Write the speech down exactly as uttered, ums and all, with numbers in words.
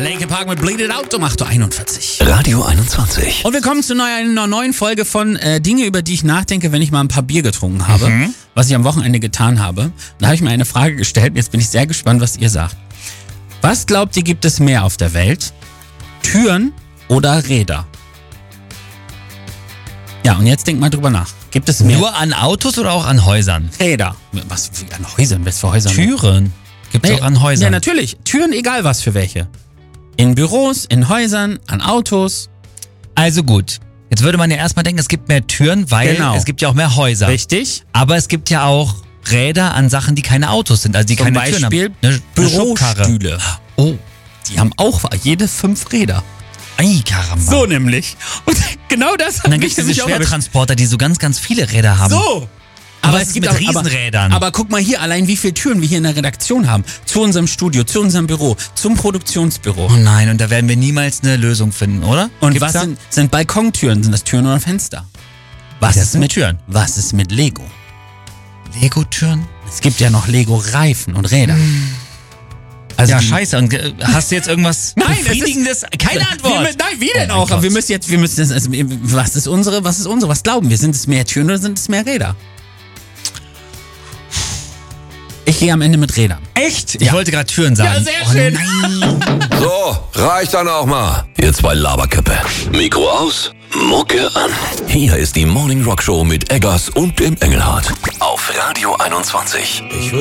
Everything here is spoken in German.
Linkin Park mit Bleed It Out um acht Uhr einundvierzig. Radio einundzwanzig. Und wir kommen zu neu- einer neuen Folge von äh, Dinge, über die ich nachdenke, wenn ich mal ein paar Bier getrunken habe. Mhm. Was ich am Wochenende getan habe. Da habe ich mir eine Frage gestellt und jetzt bin ich sehr gespannt, was ihr sagt. Was glaubt ihr, gibt es mehr auf der Welt? Türen oder Räder? Ja, und jetzt denkt mal drüber nach. Gibt es mehr? Nur an Autos oder auch an Häusern? Räder. Was, wie an Häusern? Was für Häuser? Türen. Gibt es Nee, auch an Häusern? Ja, natürlich. Türen, egal was für welche. In Büros, in Häusern, an Autos. Also gut. Jetzt würde man ja erstmal denken, es gibt mehr Türen, weil Genau. es gibt ja auch mehr Häuser. Richtig. Aber es gibt ja auch Räder an Sachen, die keine Autos sind, also die Zum keine Beispiel Türen haben. Eine, eine Schubkarre. Bürostühle. Oh, Die haben auch jede fünf Räder. ei, Karamba. So nämlich. Und genau das hat Und dann mich gibt es diese nämlich auch erwischt. Schwertransporter, die so ganz, ganz viele Räder haben. So. Aber es gibt mit auch- Riesenrädern. Aber, aber guck mal hier, allein wie viele Türen wir hier in der Redaktion haben. Zu unserem Studio, zu unserem Büro, zum Produktionsbüro. Oh nein, und da werden wir niemals eine Lösung finden, oder? Und Gibt's was da? sind, sind Balkontüren? Sind das Türen oder Fenster? Was Das ist sind mit Türen. Was ist mit Lego? Lego-Türen? Es gibt ja noch Lego-Reifen und Räder. Also Ja, die- scheiße. Und äh, hast du jetzt irgendwas Nein, es ist- Befriedigendes? Keine Wir, Antwort. mü- nein, wie denn Oh mein auch? Aber Gott. wir müssen jetzt, wir müssen das, also, was ist unsere, was ist unsere? Was glauben wir? Sind es mehr Türen oder sind es mehr Räder? Ich gehe am Ende mit Rädern. Echt? Ich Ja. wollte gerade Türen sagen. Ja, sehr oh, schön. Nein. So, reicht dann auch mal. Ihr zwei Laberköppe. Mikro aus, Mucke an. Hier ist die Morning Rock Show mit Eggers und dem Engelhardt. Auf Radio einundzwanzig. Ich